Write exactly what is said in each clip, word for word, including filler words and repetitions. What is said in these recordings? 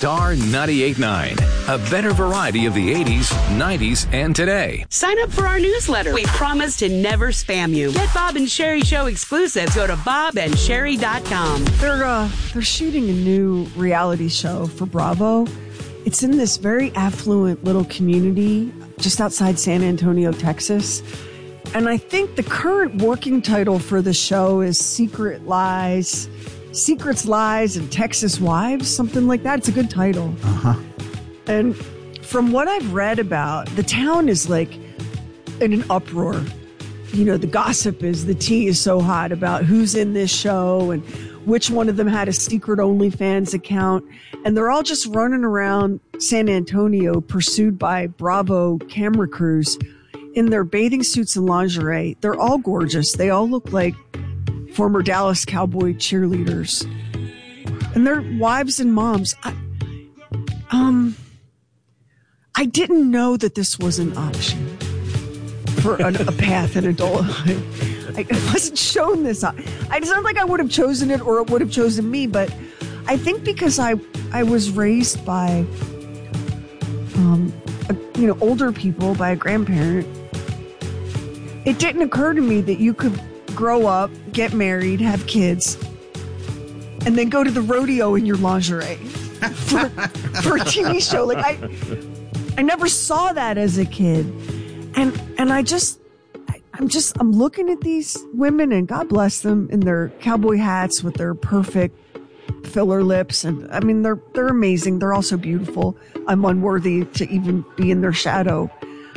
Star ninety-eight point nine. A better variety of the eighties, nineties, and today. Sign up for our newsletter. We promise to never spam you. Get Bob and Sherry Show exclusives. Go to bob and sherry dot com. They're, uh, they're shooting a new reality show for Bravo. It's in this very affluent little community just outside San Antonio, Texas. And I think the current working title for the show is Secret Lies, Secrets, Lies, and Texas Wives, something like that. It's a good title. Uh-huh. And from what I've read about, the town is like in an uproar. You know, the gossip is, the tea is so hot about who's in this show and which one of them had a secret OnlyFans account. And they're all just running around San Antonio pursued by Bravo camera crews in their bathing suits and lingerie. They're all gorgeous. They all look like former Dallas Cowboy cheerleaders. And they're wives and moms. I, um, I didn't know that this was an option for a, a path in adulthood. I wasn't shown this. I, it's not like I would have chosen it or it would have chosen me, but I think because I, I was raised by, um, a, you know, older people, by a grandparent, it didn't occur to me that you could grow up, get married, have kids, and then go to the rodeo in your lingerie for, for a T V show. Like I, I never saw that as a kid, and and I just, I, I'm just, I'm looking at these women, and God bless them, in their cowboy hats with their perfect filler lips, and I mean they're they're amazing. They're also beautiful. I'm unworthy to even be in their shadow.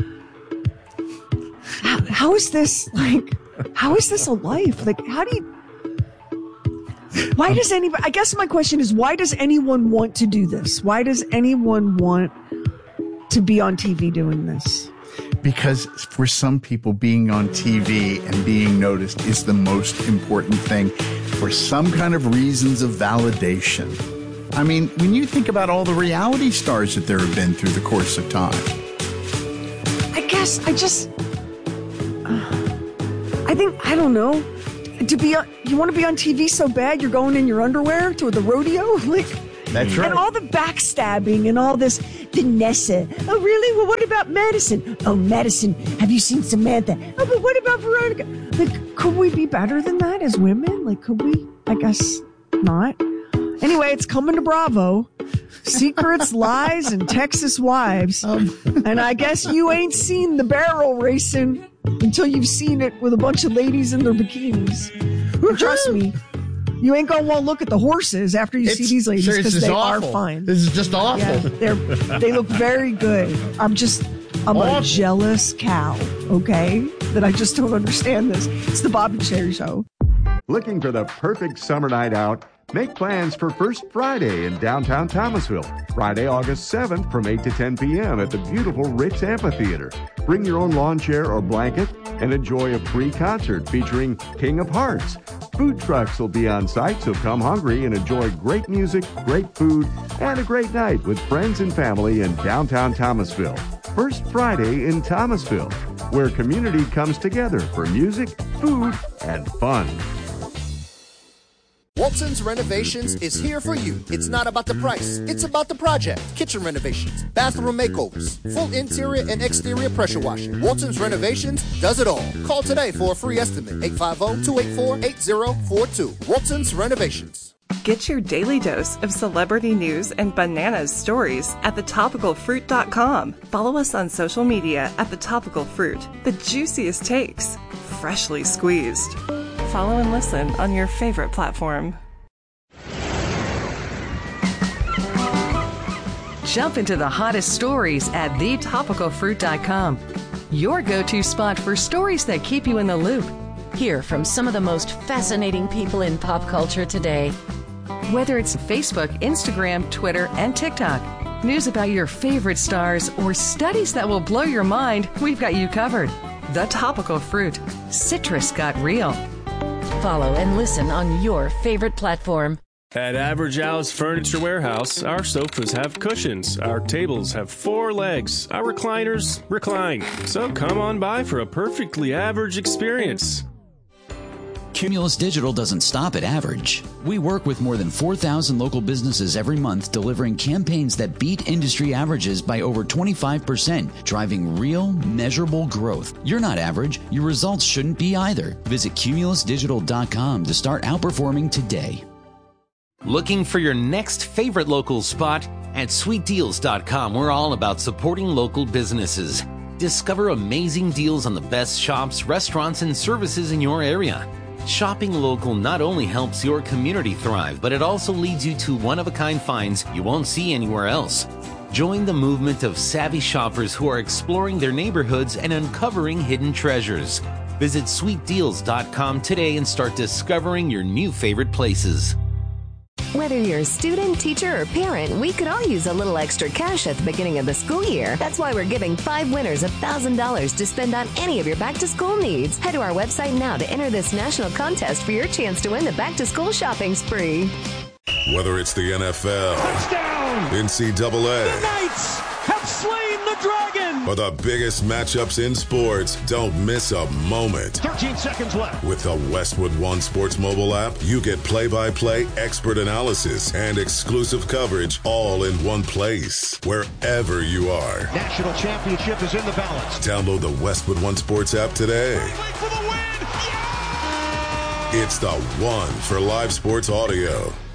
How, how is this like? How is this a life? Like, how do you? Why does anybody? I guess my question is, why does anyone want to do this? Why does anyone want to be on T V doing this? Because for some people, being on T V and being noticed is the most important thing for some kind of reasons of validation. I mean, when you think about all the reality stars that there have been through the course of time. I guess I just, uh, I think, I don't know, to be, on, you want to be on T V so bad you're going in your underwear to the rodeo? Like, that's right. And all the backstabbing and all this, Vanessa. Oh, really? Well, what about Madison? Oh, Madison, have you seen Samantha? Oh, but what about Veronica? Like, could we be better than that as women? Like, could we? I guess not. Anyway, it's coming to Bravo. Secrets, Lies, and Texas Wives. Um. And I guess you ain't seen the barrel racing until you've seen it with a bunch of ladies in their bikinis. Trust me. You ain't gonna want to look at the horses after you it's, see these ladies, because they awful. are fine. This is just awful. Yeah, they're, they look very good. I'm just, I'm awful. a jealous cow, okay? That I just don't understand this. It's the Bob and Sherry Show. Looking for the perfect summer night out? Make plans for First Friday in downtown Thomasville. Friday, August seventh from eight to ten p.m. at the beautiful Ritz Amphitheater. Bring your own lawn chair or blanket and enjoy a free concert featuring King of Hearts. Food trucks will be on site, so come hungry and enjoy great music, great food, and a great night with friends and family in downtown Thomasville. First Friday in Thomasville, where community comes together for music, food, and fun. Walton's Renovations is here for you. It's not about the price, it's about the project. Kitchen renovations, bathroom makeovers, full interior and exterior pressure washing. Walton's Renovations does it all. Call today for a free estimate. eight five zero, two eight four, eight zero four two. Walton's Renovations. Get your daily dose of celebrity news and bananas stories at the topical fruit dot com. Follow us on social media at The Topical Fruit. The juiciest takes, freshly squeezed. Follow and listen on your favorite platform. Jump into the hottest stories at the topical fruit dot com. Your go-to spot for stories that keep you in the loop. Hear from some of the most fascinating people in pop culture today. Whether it's Facebook, Instagram, Twitter, and TikTok, news about your favorite stars, or studies that will blow your mind, we've got you covered. The Topical Fruit. Citrus got real. Follow and listen on your favorite platform. At Average Al's Furniture Warehouse, our sofas have cushions, our tables have four legs, our recliners recline. So come on by for a perfectly average experience. Cumulus Digital doesn't stop at average. We work with more than four thousand local businesses every month, delivering campaigns that beat industry averages by over twenty-five percent, driving real, measurable growth. You're not average. Your results shouldn't be either. Visit cumulus digital dot com to start outperforming today. Looking for your next favorite local spot? At sweet deals dot com, we're all about supporting local businesses. Discover amazing deals on the best shops, restaurants, and services in your area. Shopping local not only helps your community thrive, but it also leads you to one-of-a-kind finds you won't see anywhere else. Join the movement of savvy shoppers who are exploring their neighborhoods and uncovering hidden treasures. Visit sweet deals dot com today and start discovering your new favorite places. Whether you're a student, teacher, or parent, we could all use a little extra cash at the beginning of the school year. That's why we're giving five winners one thousand dollars to spend on any of your back-to-school needs. Head to our website now to enter this national contest for your chance to win the back-to-school shopping spree. Whether it's the N F L, touchdown, N C double A, the Knights have slain the dragon, or the biggest matchups in sports, don't miss a moment. thirteen seconds left. With the Westwood One Sports mobile app, you get play-by-play, expert analysis, and exclusive coverage all in one place, wherever you are. National championship is in the balance. Download the Westwood One Sports app today. For the win. Yeah! It's the one for live sports audio.